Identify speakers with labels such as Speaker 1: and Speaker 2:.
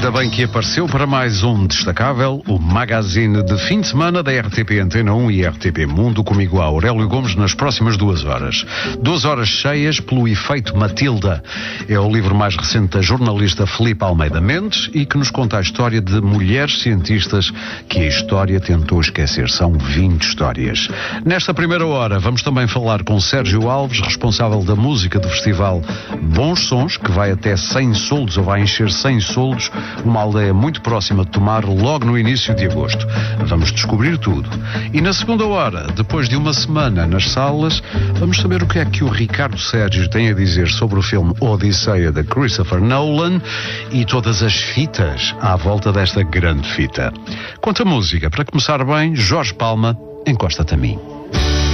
Speaker 1: Ainda bem que apareceu para mais um destacável, o magazine de fim de semana da RTP Antena 1 e RTP Mundo, comigo a Aurélio Gomes nas próximas 2 horas. 2 horas cheias pelo efeito Matilda. É o livro mais recente da jornalista Filipe Almeida Mendes e que nos conta a história de mulheres cientistas que a história tentou esquecer. São 20 histórias. Nesta primeira hora vamos também falar com Sérgio Alves, responsável da música do festival Bons Sons, que vai até 100 soldos, ou vai encher 100 soldos, uma aldeia muito próxima de Tomar, logo no início de agosto. Vamos descobrir tudo. E na segunda hora, depois de uma semana nas salas, vamos saber o que é que o Ricardo Sérgio tem a dizer sobre o filme Odisseia de Christopher Nolan e todas as fitas à volta desta grande fita. Quanto à música, para começar bem, Jorge Palma, Encosta-te a mim.